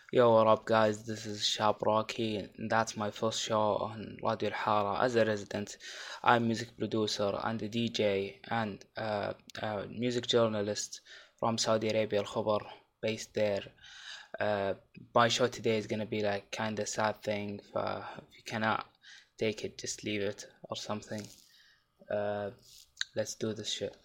Yo, what up, guys? This is Shab Rocky, and that's my first show on Radio Al Hara as a resident. I'm music producer and a DJ and music journalist from Saudi Arabia, Al Khobar, based there. Uh, my show today is gonna be like kinda sad thing. If you cannot take it, just leave it or something. Uh, let's do this shit.